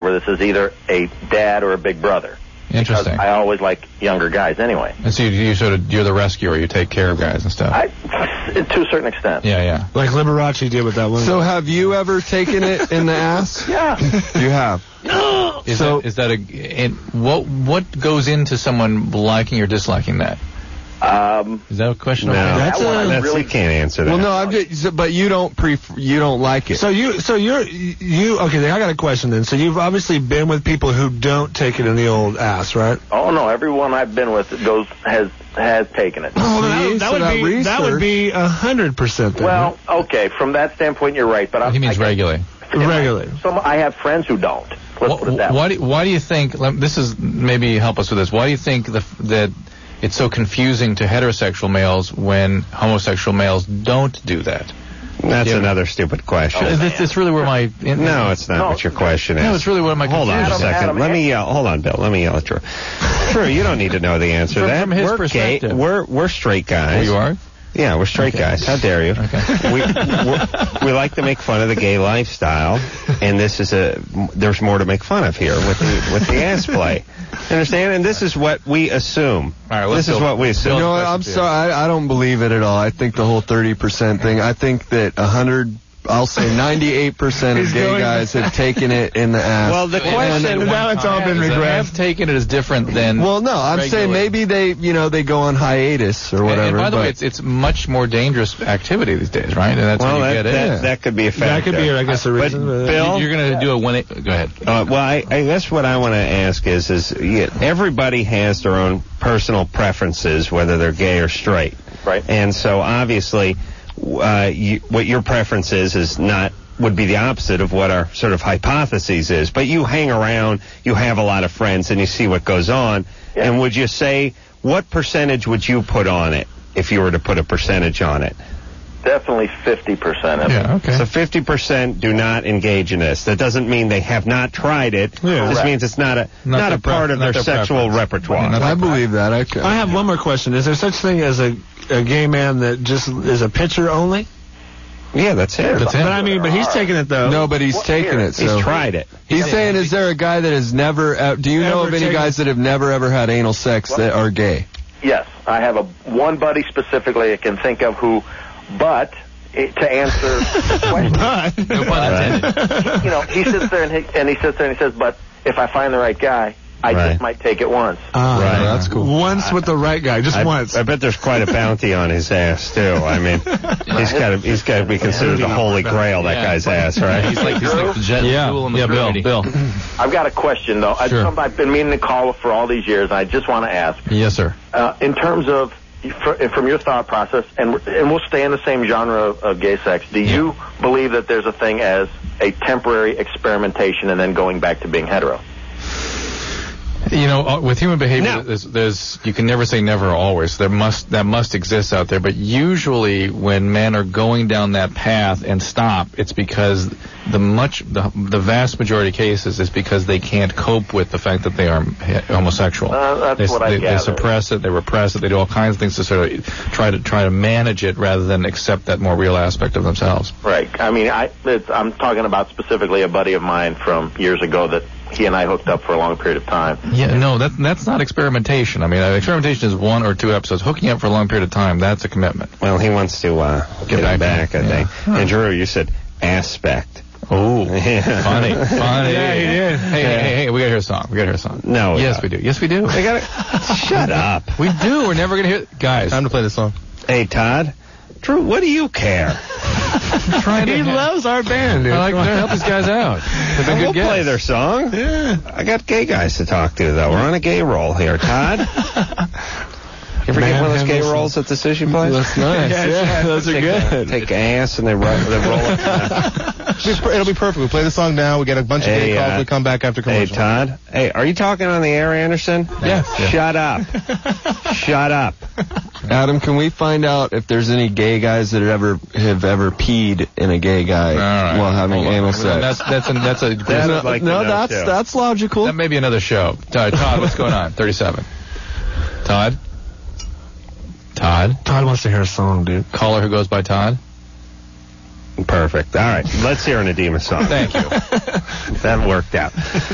where this is either a dad or a big brother. Interesting. Because I always like younger guys anyway. And so you're the rescuer. You take care of guys and stuff. To a certain extent. Yeah. Like Liberace did with that one. So have you ever taken it in the ass? Yeah. You have. What goes into someone liking or disliking that? Is that a question? No, that's you can't answer that. Well, no, but you don't like it. So okay, I got a question then. So you've obviously been with people who don't take it in the old ass, right? Oh no, everyone I've been with has taken it. Oh, that would be 100%. Well, okay, from that standpoint, you're right, but he means regularly. Regularly. I have friends who don't. Let's put it that way. Why do you think? This is maybe help us with this. Why do you think that it's so confusing to heterosexual males when homosexual males don't do that? That's another stupid question. It's really where my... No, it's not what your question is. No, it's really where my... Hold on a second. Let me yell. Hold on, Bill. Let me yell at Drew. Drew, you don't need to know the answer to that. From his perspective. We're straight guys. Oh, you are? Yeah, we're straight guys. How dare you? Okay. We like to make fun of the gay lifestyle, and there's more to make fun of here with the ass play. Understand? And this is what we assume. All right, this is what we assume. You know what? I'm sorry. I don't believe it at all. I think the whole 30% thing. I think that 98% of gay guys have taken it in the ass. Well, the question now it's all been regret. Have taken it is different than. Well, no, I'm saying maybe they go on hiatus or whatever. And by the way, it's much more dangerous activity these days, right? And that's how you get it. That could be a factor. That could be, I guess, a reason. But Bill, you're going to do it when it. Go ahead. Well, I guess what I want to ask is everybody has their own personal preferences, whether they're gay or straight. Right. And so obviously, what your preference is not. Would be the opposite of what our sort of hypothesis is. But you hang around, you have a lot of friends, and you see what goes on. Yeah. And would you say, what percentage would you put on it if you were to put a percentage on it? Definitely 50%. Yeah, okay. So 50% do not engage in this. That doesn't mean they have not tried it. Yeah. This means it's not a part of their sexual repertoire. I believe that. I have one more question. Is there such thing as a gay man that just is a pitcher only? Yeah, that's it. But I mean, he's taking it though. No, but he's taken it. So he's tried it. He's saying, is there a guy that has never? Do you know of any guys that have never ever had anal sex that are gay? Yes, I have one buddy specifically I can think of who, but to answer the question, no pun intended. he sits there and he says, but if I find the right guy, I just might take it once. Right. That's cool. Once with the right guy, just once. I bet there's quite a bounty on his ass too. I mean, he's got to be considered the holy grail. That guy's ass, right? He's like the jet fuel in the Bill. I've got a question though. Sure. I've been meaning to call for all these years, and I just want to ask. Yes, sir. In terms of from your thought process, and we'll stay in the same genre of gay sex. Do you believe that there's a thing as a temporary experimentation and then going back to being hetero? With human behavior, there's you can never say never or always. That must exist out there. But usually, when men are going down that path and stop, it's because the vast majority of cases is because they can't cope with the fact that they are homosexual. They suppress it, they repress it, they do all kinds of things to sort of try to manage it rather than accept that more real aspect of themselves. Right. I mean, I'm talking about specifically a buddy of mine from years ago that he and I hooked up for a long period of time. Yeah, no, that's not experimentation. I mean, experimentation is 1 or 2 episodes. Hooking up for a long period of time, that's a commitment. Well, he wants to get him back, I think. And Drew, you said aspect. Oh, funny. Yeah, he did. Hey, we gotta hear a song. No. Yes, we do. Yes, we do. Shut up. We do. We're never gonna hear guys. Time to play this song. Hey, Todd. Drew, what do you care? He loves our band, dude. I like to help these guys out. We'll play their song. Yeah. I got gay guys to talk to, though. We're on a gay roll here, Todd. You ever get one of those gay rolls at the sushi place? That's nice. Yeah, those are good. Take ass and they roll up. It'll be perfect. We play the song now. We get a bunch of gay calls. We come back after commercial. Hey, Todd. Hey, are you talking on the air, Anderson? Yeah. Shut up. Shut up. Adam, can we find out if there's any gay guys that have ever peed in a gay guy while having anal sex? That's logical. That may be another show. Todd, what's going on? 37. Todd? Todd wants to hear a song, dude. Caller who goes by Todd? Perfect. All right. Let's hear an Edema song. Thank you. That worked out.